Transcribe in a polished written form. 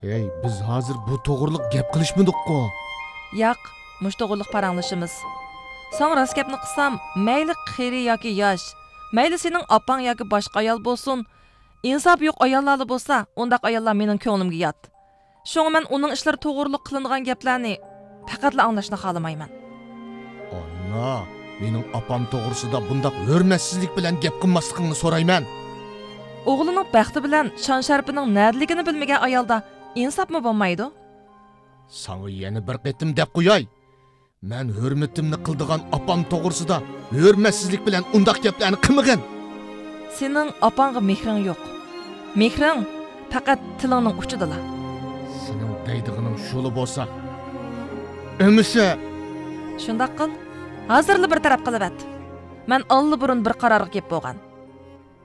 Ey, biz hozir bu to'g'riliq gap qilishmidik-ku. Yo'q, mush to'g'riliq paranglashimiz. Sen rost gapni qilsam, mayli qiri yoki yosh, mayli sening opang yoki boshqa ayol bo'lsin, insof yo'q ayollar bo'lsa, undaq ayollar mening ko'nglimga yot. Shunga men uning ishlari to'g'riliq qilingan gaplarni faqatla anglashni xohlamayman. Ana, mening opam to'g'risida bundaq hurmatsizlik bilan gap qilmasligingni so'rayman. O'g'lining baxti bilan shon sharpining nadligini bilmagan ayolda insofmi bo'lmaydi? Sana yana bir qitim deb qo'yay. Men hurmatimni qildigan opam to'g'risida hurmatsizlik bilan undaq gaplarni qilmagan. Sening opangga mehring yo'q. Mehring faqat tilingning uchidala. Sening deydigining shuli bo'lsa, emisi Shundaq qil. Hozirli bir taraf qilib at. Men alli burun bir qarorga kelib bo'lgan.